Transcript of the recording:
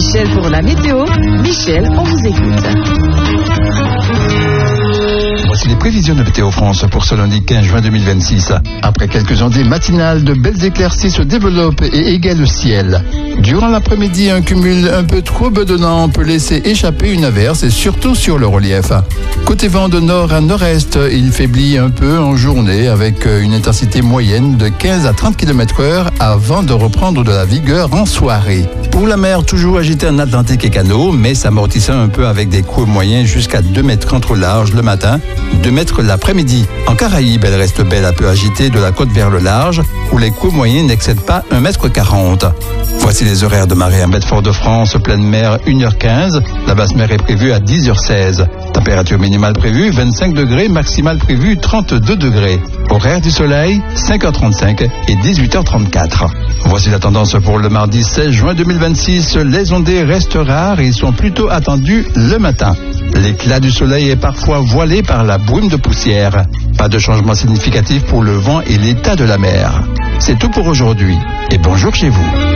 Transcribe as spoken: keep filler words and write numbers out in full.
Michel pour la météo. Michel, on vous écoute. Voici les prévisions de Météo France pour ce lundi quinze juin deux mille vingt-six. Après quelques ondées matinales, de belles éclaircies se développent et égalent le ciel. Durant l'après-midi, un cumul un peu trop bedonnant peut laisser échapper une averse et surtout sur le relief. Côté vent de nord à nord-est, il faiblit un peu en journée avec une intensité moyenne de quinze à trente kilomètres heure avant de reprendre de la vigueur en soirée. Pour la mer, toujours agitée en Atlantique et canaux, mais s'amortissant un peu avec des coups moyens jusqu'à deux mètres trente au large le matin, deux mètres l'après-midi. En Caraïbes, elle reste belle à peu agitée de la côte vers le large, où les coups moyens n'excèdent pas un mètre quarante. Voici les horaires de marée à Medfort-de-France, pleine mer une heure quinze, la basse mer est prévue à dix heures seize. Température minimale prévue vingt-cinq degrés, maximale prévue trente-deux degrés. Horaire du soleil cinq heures trente-cinq et dix-huit heures trente-quatre. Voici la tendance pour le mardi seize juin deux mille vingt-six. Les ondées restent rares et sont plutôt attendues le matin. L'éclat du soleil est parfois voilé par la brume de poussière. Pas de changement significatif pour le vent et l'état de la mer. C'est tout pour aujourd'hui et bonjour chez vous.